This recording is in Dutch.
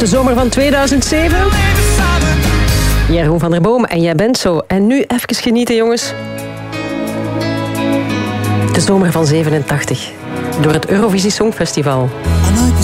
de zomer van 2007. Jeroen van der Boom en Jij bent zo. En nu even genieten, jongens. De zomer van 87. Door het Eurovisie Songfestival.